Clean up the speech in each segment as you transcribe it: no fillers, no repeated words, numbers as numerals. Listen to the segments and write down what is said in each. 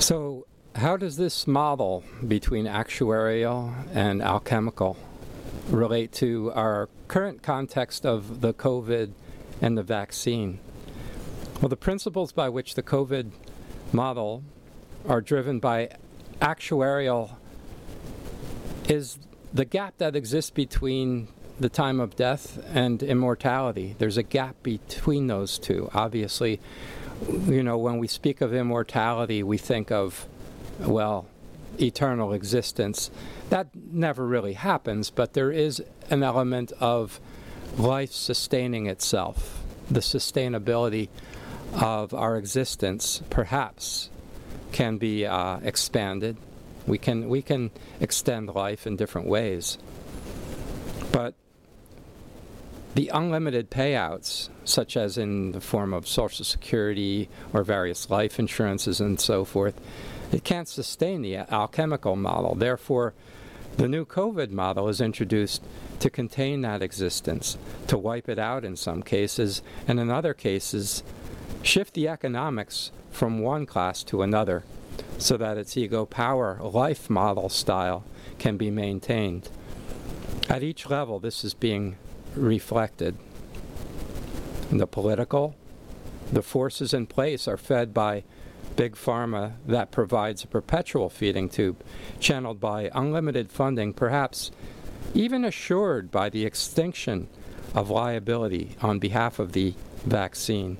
So, how does this model between actuarial and alchemical relate to our current context of the COVID and the vaccine? Well, the principles by which the COVID model are driven by actuarial is the gap that exists between the time of death and immortality. There's a gap between those two. Obviously, when we speak of immortality, we think of, eternal existence. That never really happens, but there is an element of life sustaining itself. The sustainability of our existence, perhaps, can be expanded. We can extend life in different ways. But the unlimited payouts, such as in the form of Social Security or various life insurances and so forth, it can't sustain the alchemical model. Therefore, the new COVID model is introduced to contain that existence, to wipe it out in some cases, and in other cases, shift the economics from one class to another so that its ego power life model style can be maintained. At each level, this is being reflected. In the political, the forces in place are fed by Big Pharma that provides a perpetual feeding tube, channeled by unlimited funding, perhaps even assured by the extinction of liability on behalf of the vaccine.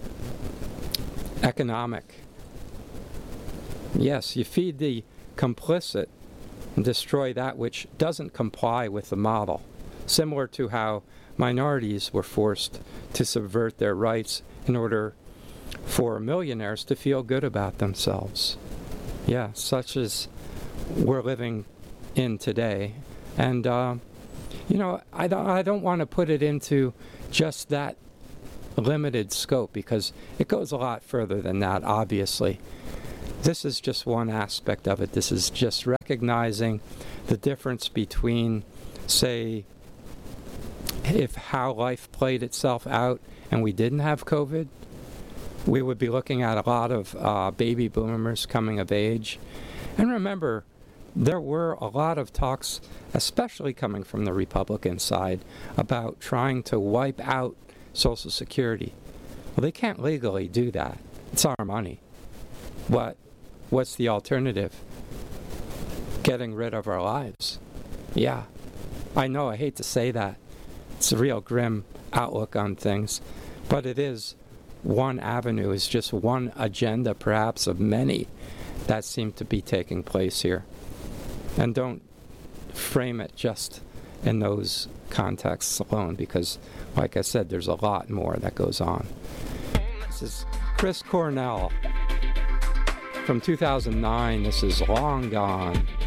Economic. Yes, you feed the complicit and destroy that which doesn't comply with the model, similar to how minorities were forced to subvert their rights in order for millionaires to feel good about themselves. Yeah, such as we're living in today. And, I don't want to put it into just that limited scope because it goes a lot further than that, obviously. This is just one aspect of it. This is just recognizing the difference between, say, if how life played itself out and we didn't have COVID, we would be looking at a lot of baby boomers coming of age. And remember, there were a lot of talks, especially coming from the Republican side, about trying to wipe out Social Security. Well, they can't legally do that. It's our money. What's the alternative? Getting rid of our lives. Yeah, I know, I hate to say that. It's a real grim outlook on things, but it is one avenue, is just one agenda perhaps of many that seem to be taking place here. And don't frame it just in those contexts alone because, like I said, there's a lot more that goes on. This is Chris Cornell from 2009. This is Long Gone.